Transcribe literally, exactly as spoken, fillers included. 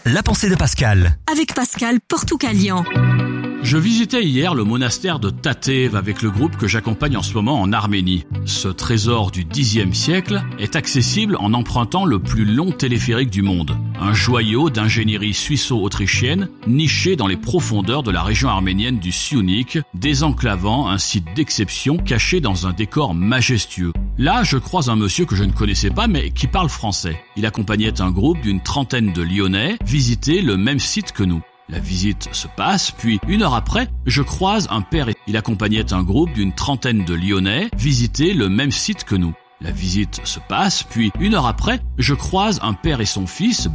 la pensée de Pascal. Avec Pascal Portoukalian. Je visitais hier le monastère de Tatev avec le groupe que j'accompagne en ce moment en Arménie. Ce trésor du dixième siècle est accessible en empruntant le plus long téléphérique du monde. Un joyau d'ingénierie suisso-autrichienne niché dans les profondeurs de la région arménienne du Syunik, désenclavant un site d'exception caché dans un décor majestueux. Là, je croise un monsieur que je ne connaissais pas mais qui parle français. Il accompagnait un groupe d'une trentaine de Lyonnais visiter le même site que nous. La visite se passe, puis une heure après, je croise un père et il accompagnait un groupe d'une trentaine de Lyonnais visiter le même site que nous. La visite se passe, puis une heure après, je croise un père et son fils